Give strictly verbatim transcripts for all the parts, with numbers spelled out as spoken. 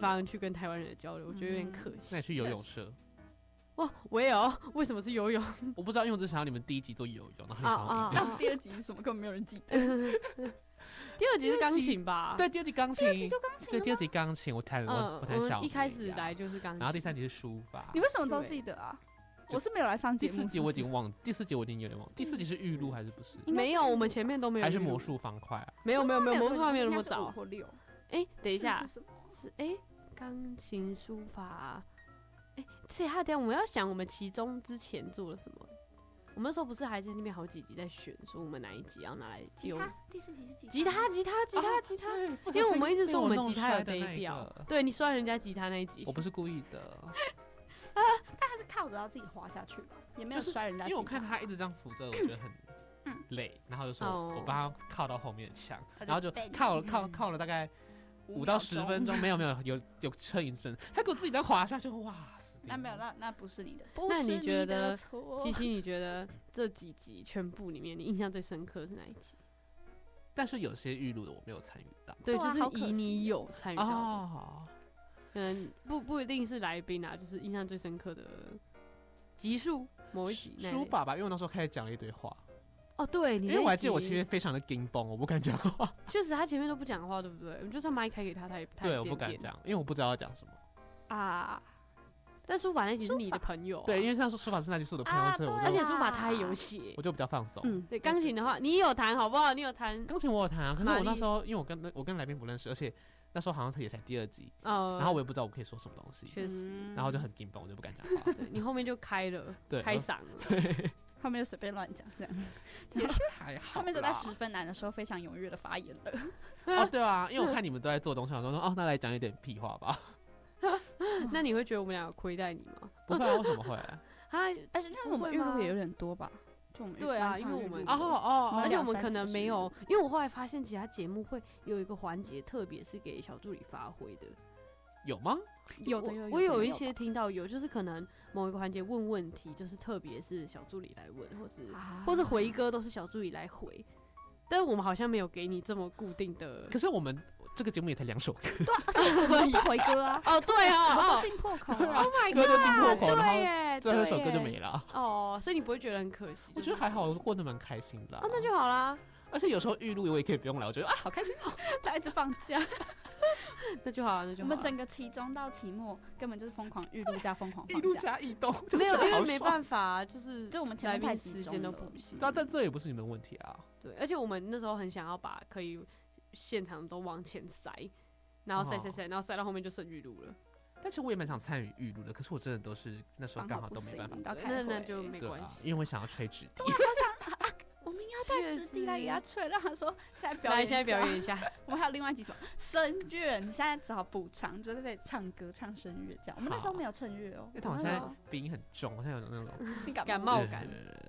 方向去跟台湾人的交流，我觉得有点可惜。 那你去游泳社？ 哇，我也有，为什么是游泳？ 我不知道，因为我只想要你们第一集做游泳，然后你帮我赢。 第二集是什么？根本没有人记得。 第二集是钢琴吧？ 对，第二集钢琴。 第二集就钢琴。 对，第二集钢琴，我弹我我弹小提。 一开始来就是钢琴， 然后第三集是书法。 你为什么都记得啊？我是没有来上节目。 第四集我已经忘，第四集我已经有点忘。第四集是预录还是不是？ 没有，我们前面都没有。 还是魔术方块啊？ 没有没有没有，魔术方块没有那么早。 或六。 哎，等一下， 是什么？ 是哎，钢琴书法。哎，其他等下我们要想我们其中之前做了什么。我们那时候不是还在那边好几集在选，说我们哪一集要拿来丢？ 第四集是吉他， 吉他，吉他，吉他，吉他。因为我们一直说我们吉他有得掉，对你摔人家吉他那一集， 我不是故意的。 啊，但他是靠着要自己滑下去吧，也没有摔人家。 因为我看他一直这样扶着，我觉得很累，然后就说我帮他靠到后面的墙，然后就靠了靠靠了大概五到十分钟，没有没有有有车一阵，他给我自己在滑下去，哇！ 那没有，那那不是你的。 那你觉得，七七，你觉得这几集全部里面，你印象最深刻是哪一集？ 但是有些预录的我没有参与到。 对，就是以你有参与到的，可能不不一定是来宾啊，就是印象最深刻的集数某一集。 书法吧，因为我那时候开始讲了一堆话。 哦，对，因为我还记得我前面非常的紧绷，我不敢讲话。 确实，他前面都不讲话，对不对？就算麦开给他，他也对，我不敢讲，因为我不知道要讲什么啊。但书法那集是你的朋友、啊， 对，因为像书法是那集是我的朋友，所以我而且书法他也有写， 我就比较放松。 嗯，对，钢琴的话你有弹好不好？你有弹钢琴，我有弹啊。可是我那时候因为我跟我跟来宾不认识，而且那时候好像也才第二集，嗯，然后我也不知道我可以说什么东西， 确实， 然后就很紧绷，我就不敢讲话。 对，你后面就开了， 对， 开嗓了， 对， 后面就随便乱讲这样， 也是还好。 后面就在十分难的时候非常踊跃的发言了。 哦，对啊，因为我看你们都在做东西，我说哦，那来讲一点屁话吧。 那你会觉得我们俩有亏待你吗？ 不会啊，为什么会？啊， 而且因为我们预录也有点多吧，就我们对啊，因为我们哦哦， 而且我们可能没有，因为我后来发现其他节目会有一个环节，特别是给小助理发挥的。 有吗？ 有的有， 我有一些听到有，就是可能某一个环节问问题，就是特别是小助理来问，或是或是回歌都是小助理来回。但是我们好像没有给你这么固定的。 可是我们这个节目也才两首歌， 对啊，而且我们不回歌啊。 哦，对啊， 我都进破口了 ，Oh my god， 歌就进破口， 然后最后一首歌就没了。 哦，所以你不会觉得很可惜？ 我觉得还好，我过得蛮开心的。 哦，那就好啦。 而且有时候预录我也可以不用来，我觉得啊，好开心哦， 他一直放假。 那就好了，那就好。 我们整个期中到期末根本就是疯狂预录加疯狂放假， 预录加异动， 没有，因为没办法，就是就我们前面太时间都不行。 对啊，但这也不是你们问题啊。 对，而且我们那时候很想要把可以现场都往前塞，然后塞塞塞，然后塞到后面就剩预录了。 但是我也蛮想参与预录的，可是我真的都是那时候刚好都没办法， 那那就没关系， 因为我想要吹纸笛。 我们应该带纸笛来给他吹，让他说现在表演， 来现在表演一下。 我们还有另外几首声乐，你现在只好补唱，就在这里唱歌、唱声乐这样。我们那时候没有衬乐哦， 但我现在鼻音很重，我现在有那种感冒感。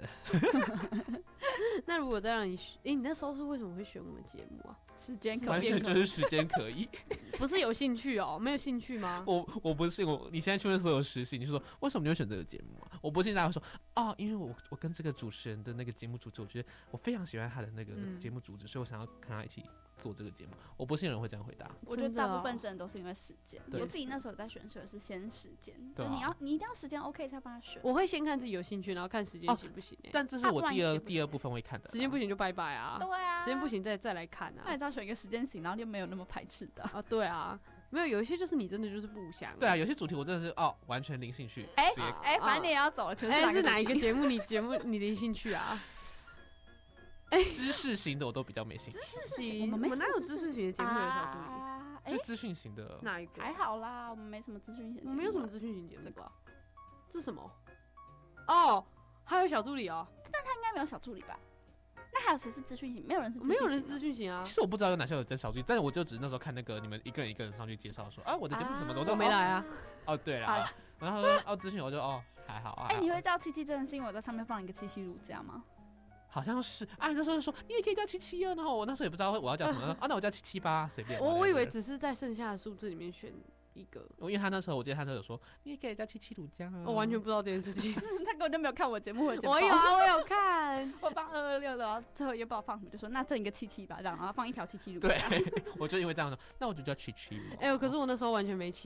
那如果再让你选，哎，你那时候是为什么会选我们节目啊？ 时间可以， 完全就是时间可以， 不是有兴趣哦？没有兴趣吗？ 我我不信我，你现在去问所有实习，你就说为什么你会选这个节目啊？我不信大家会说哦，因为我我跟这个主持人的那个节目主持，我觉得我非常喜欢他的那个节目主持，嗯、所以我想要跟他一起做这个节目。我不信有人会这样回答。 我觉得大部分真的都是因为时间。我自己那时候在选秀是先时间，就你要你一定要时间 OK 才帮他选。 我会先看自己有兴趣，然后看时间行不行、欸哦。 但这是我第二、啊、第二部分会看的。 时间不行就拜拜啊！ 对啊， 时间不行再再来看啊。 那你只要选一个时间行，然后就没有那么排斥的啊。对啊，没有有一些就是你真的就是不想。 对啊，有些主题我真的是哦完全零兴趣。 哎哎，反正你也要走了，全是哪、欸、是哪一个节目？你节目你零兴趣啊？ 哎、欸，知识型的我都比较没兴趣。 知识型， 我们没哪有知识型的节目有小助理？ 啊、 就资讯型的哪一个？ 还好啦，我们没什么资讯型。 我们没有什么资讯型节目吧？这是什么？哦，还有小助理哦。 但他应该没有小助理吧？那还有谁是资讯型？没有人是资讯型， 没有人是资讯型啊。 其实我不知道有哪些有真小助理，但是我就只是那时候看那个你们一个人一个人上去介绍说啊，我的节目什么的、啊、 我没来啊。 哦，对了，啊、然后他说哦资讯，我就哦还好啊。 哎、欸，你会叫七七真的是因为我在上面放一个七七乳加吗？ 好像是啊，你那时候就说你也可以叫七七啊，然后我那时候也不知道我要叫什么啊，那我叫七七八随便。 我我以为只是在剩下的数字里面选一个， 因为他那时候我记得他那时候有说你也可以叫七七乳酱啊， 我完全不知道这件事情， 他根本就没有看我节目或者我有啊，我有看， 我放二二六的，然后最后也不知道放什么，就说那挣一个七七吧，这样，然后放一条七七乳。 对，我就因为这样说，那我就叫七七嘛。 哎、欸，可是我那时候完全没